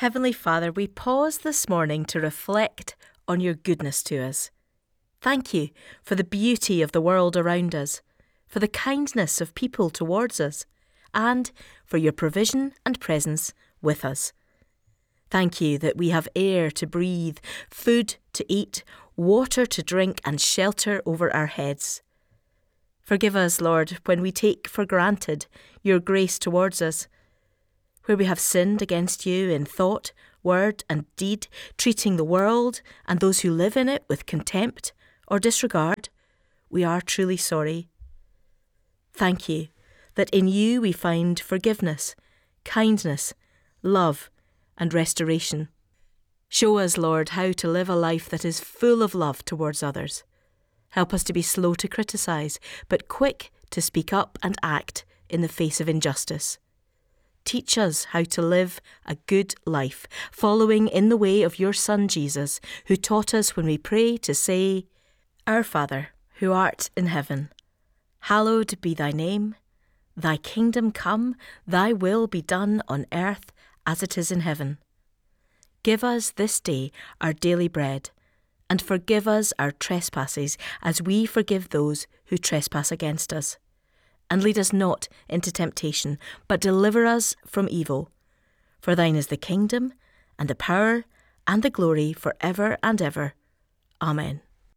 Heavenly Father, we pause this morning to reflect on your goodness to us. Thank you for the beauty of the world around us, for the kindness of people towards us, and for your provision and presence with us. Thank you that we have air to breathe, food to eat, water to drink, and shelter over our heads. Forgive us, Lord, when we take for granted your grace towards us, where we have sinned against you in thought, word, and deed, treating the world and those who live in it with contempt or disregard. We are truly sorry. Thank you that in you we find forgiveness, kindness, love, and restoration. Show us, Lord, how to live a life that is full of love towards others. Help us to be slow to criticise, but quick to speak up and act in the face of injustice. Teach us how to live a good life, following in the way of your Son Jesus, who taught us when we pray to say, Our Father, who art in heaven, hallowed be thy name. Thy kingdom come, thy will be done on earth as it is in heaven. Give us this day our daily bread, and forgive us our trespasses as we forgive those who trespass against us. And lead us not into temptation, but deliver us from evil. For thine is the kingdom, and the power, and the glory for ever and ever. Amen.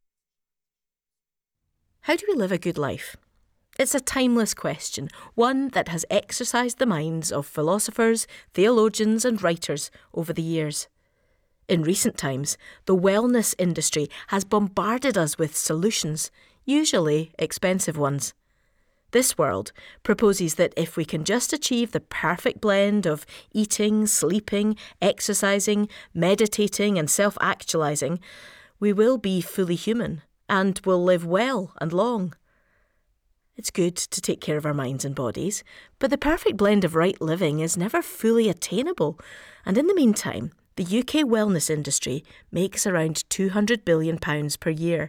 How do we live a good life? It's a timeless question, one that has exercised the minds of philosophers, theologians, and writers over the years. In recent times, the wellness industry has bombarded us with solutions, usually expensive ones. This world proposes that if we can just achieve the perfect blend of eating, sleeping, exercising, meditating, and self-actualizing, we will be fully human and will live well and long. It's good to take care of our minds and bodies, but the perfect blend of right living is never fully attainable, and in the meantime, the UK wellness industry makes around £200 billion per year.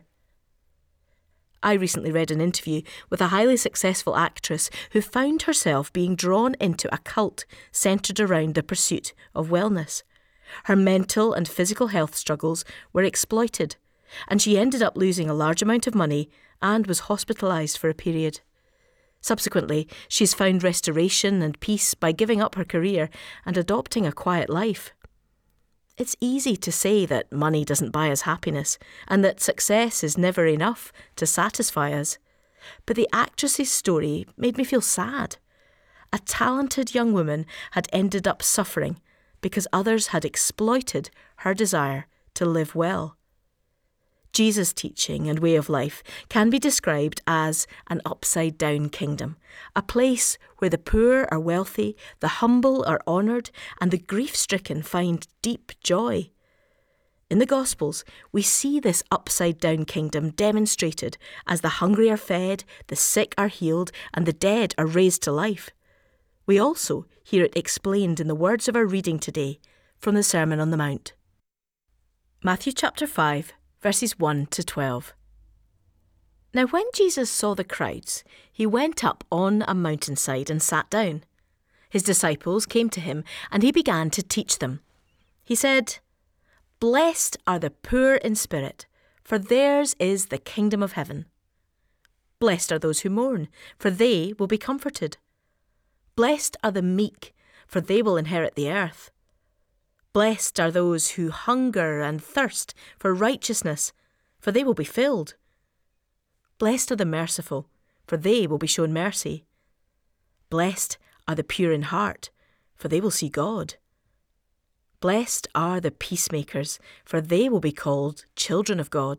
I recently read an interview with a highly successful actress who found herself being drawn into a cult centred around the pursuit of wellness. Her mental and physical health struggles were exploited, and she ended up losing a large amount of money and was hospitalised for a period. Subsequently, she's found restoration and peace by giving up her career and adopting a quiet life. It's easy to say that money doesn't buy us happiness and that success is never enough to satisfy us. But the actress's story made me feel sad. A talented young woman had ended up suffering because others had exploited her desire to live well. Jesus' teaching and way of life can be described as an upside-down kingdom, a place where the poor are wealthy, the humble are honoured, and the grief-stricken find deep joy. In the Gospels, we see this upside-down kingdom demonstrated as the hungry are fed, the sick are healed, and the dead are raised to life. We also hear it explained in the words of our reading today from the Sermon on the Mount. Matthew chapter 5, verses 1 to 12. Now when Jesus saw the crowds, he went up on a mountainside and sat down. His disciples came to him, and he began to teach them. He said, Blessed are the poor in spirit, for theirs is the kingdom of heaven. Blessed are those who mourn, for they will be comforted. Blessed are the meek, for they will inherit the earth. Blessed are those who hunger and thirst for righteousness, for they will be filled. Blessed are the merciful, for they will be shown mercy. Blessed are the pure in heart, for they will see God. Blessed are the peacemakers, for they will be called children of God.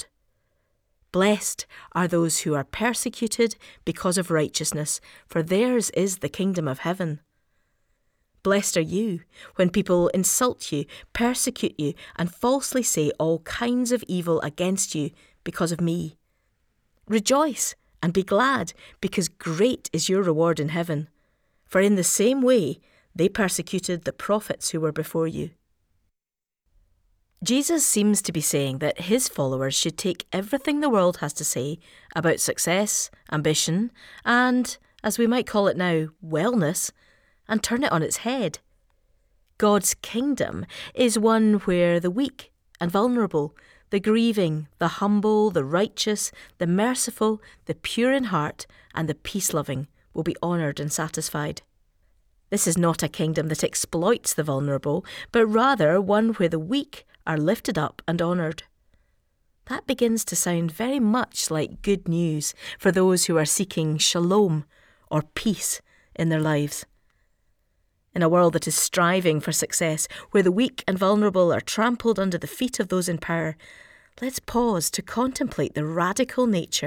Blessed are those who are persecuted because of righteousness, for theirs is the kingdom of heaven. Blessed are you when people insult you, persecute you, and falsely say all kinds of evil against you because of me. Rejoice and be glad, because great is your reward in heaven. For in the same way they persecuted the prophets who were before you. Jesus seems to be saying that his followers should take everything the world has to say about success, ambition, and, as we might call it now, wellness, and turn it on its head. God's kingdom is one where the weak and vulnerable, the grieving, the humble, the righteous, the merciful, the pure in heart, and the peace-loving will be honoured and satisfied. This is not a kingdom that exploits the vulnerable, but rather one where the weak are lifted up and honoured. That begins to sound very much like good news for those who are seeking shalom, or peace, in their lives. In a world that is striving for success, where the weak and vulnerable are trampled under the feet of those in power, let's pause to contemplate the radical nature